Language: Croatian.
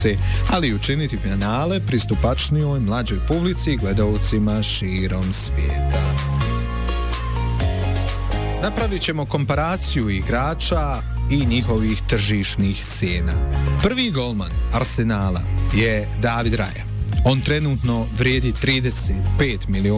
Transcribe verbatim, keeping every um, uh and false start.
ali i učiniti finale pristupačnijoj mlađoj publici i gledaocima širom svijeta. Napravit ćemo komparaciju igrača i njihovih tržišnih cijena. Prvi golman Arsenala je David Raya. On trenutno vrijedi trideset pet miliona